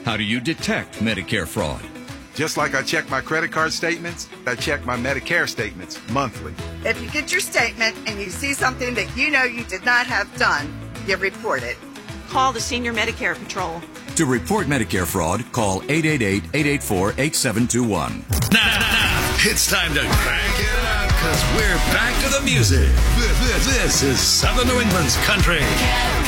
How do you detect Medicare fraud? Just like I check my credit card statements, I check my Medicare statements monthly. If you get your statement and you see something that you know you did not have done, you report it. Call the Senior Medicare Patrol. To report Medicare fraud, call 888-884-8721. Now, it's time to crank it up because we're back to the music. This is Southern New England's country.